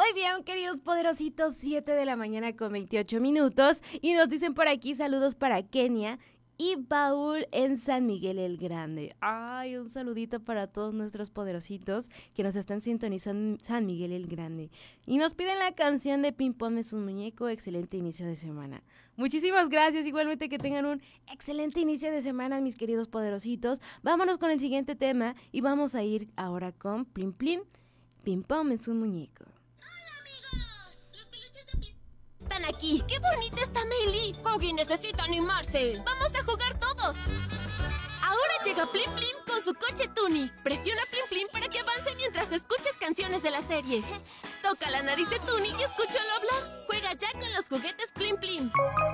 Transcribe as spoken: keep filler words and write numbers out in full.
Muy bien, queridos poderositos, siete de la mañana con veintiocho minutos. Y nos dicen por aquí saludos para Kenia y Paul en San Miguel el Grande. Ay, un saludito para todos nuestros poderositos que nos están sintonizando en San Miguel el Grande. Y nos piden la canción de Pim Pom es un muñeco. Excelente inicio de semana. Muchísimas gracias, igualmente que tengan un excelente inicio de semana, mis queridos poderositos. Vámonos con el siguiente tema y vamos a ir ahora con Plim Plim. Pim Pom es un muñeco. Están aquí. ¡Qué bonita está Meili! Huggy necesita animarse. ¡Vamos a jugar todos! Ahora llega Plim Plim con su coche Tuni. Presiona Plim Plim para que avance mientras escuches canciones de la serie. Toca la nariz de Tuni y escúchalo hablar. Juega ya con los juguetes Plim Plim.